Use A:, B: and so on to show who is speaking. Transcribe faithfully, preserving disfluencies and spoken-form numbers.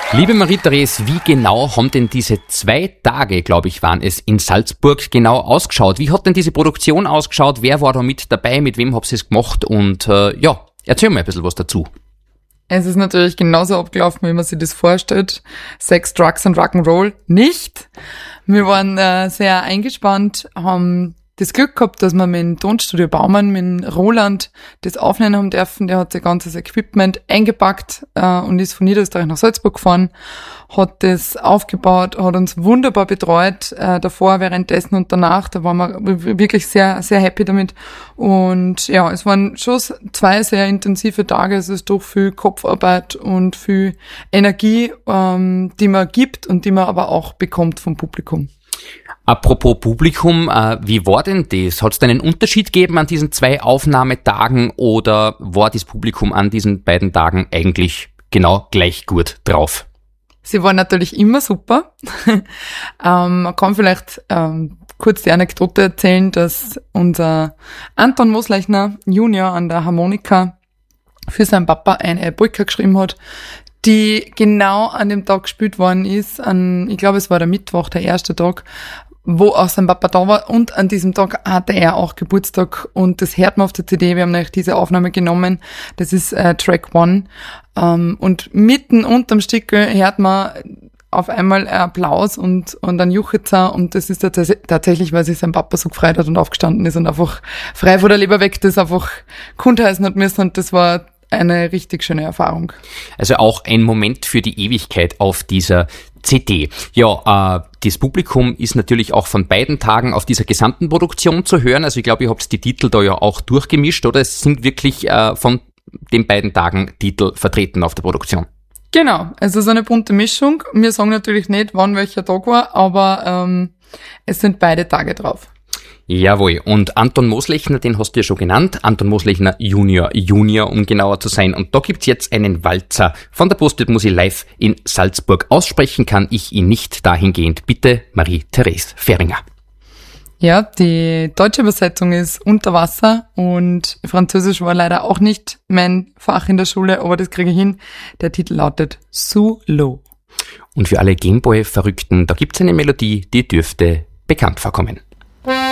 A: Liebe Marie-Therese, wie genau haben denn diese zwei Tage, glaube ich, waren es, in Salzburg genau ausgeschaut? Wie hat denn diese Produktion ausgeschaut? Wer war da mit dabei? Mit wem habt ihr es gemacht? Und äh, ja, erzähl mal ein bisschen was dazu.
B: Es ist natürlich genauso abgelaufen, wie man sich das vorstellt. Sex, Drugs und Rock'n'Roll nicht. Wir waren äh, sehr eingespannt, haben das Glück gehabt, dass wir mit dem Tonstudio Baumann, mit Roland, das aufnehmen haben dürfen. Der hat sein ganzes Equipment eingepackt äh, und ist von Niederösterreich nach Salzburg gefahren, hat das aufgebaut, hat uns wunderbar betreut, äh, davor, währenddessen und danach. Da waren wir wirklich sehr, sehr happy damit. Und ja, es waren schon zwei sehr intensive Tage. Es ist doch viel Kopfarbeit und viel Energie, ähm, die man gibt und die man aber auch bekommt vom Publikum.
A: Apropos Publikum, äh, wie war denn das? Hat es da einen Unterschied gegeben an diesen zwei Aufnahmetagen oder war das Publikum an diesen beiden Tagen eigentlich genau gleich gut drauf?
B: Sie waren natürlich immer super. ähm, man kann vielleicht ähm, kurz die Anekdote erzählen, dass unser Anton Moslechner Junior an der Harmonika für seinen Papa eine Polka geschrieben hat, die genau an dem Tag gespielt worden ist, an, ich glaube es war der Mittwoch, der erste Tag, wo auch sein Papa da war, und an diesem Tag hatte er auch Geburtstag und das hört man auf der C D, wir haben nämlich diese Aufnahme genommen, das ist äh, Track One, ähm, und mitten unterm Stückel hört man auf einmal Applaus und, und ein Juchzer, und das ist tats- tatsächlich, weil sich sein Papa so gefreut hat und aufgestanden ist und einfach frei vor der Leber weg das einfach kundheißen hat müssen, und das war eine richtig schöne Erfahrung.
A: Also auch ein Moment für die Ewigkeit auf dieser C D. Ja, äh, das Publikum ist natürlich auch von beiden Tagen auf dieser gesamten Produktion zu hören. Also ich glaube, ihr habt die Titel da ja auch durchgemischt, oder? Es sind wirklich äh, von den beiden Tagen Titel vertreten auf der Produktion.
B: Genau, also so eine bunte Mischung. Wir sagen natürlich nicht, wann welcher Tag war, aber ähm, es sind beide Tage drauf.
A: Jawohl, und Anton Moslechner, den hast du ja schon genannt, Anton Moslechner Junior, Junior, um genauer zu sein. Und da gibt's jetzt einen Walzer von der Postwirtmusik live in Salzburg. Aussprechen kann ich ihn nicht, dahingehend bitte Marie-Therese Feringer.
B: Ja, die deutsche Übersetzung ist Unter Wasser, und Französisch war leider auch nicht mein Fach in der Schule, aber das kriege ich hin. Der Titel lautet Sous l'eau.
A: Und für alle Gameboy-Verrückten, da gibt's eine Melodie, die dürfte bekannt vorkommen.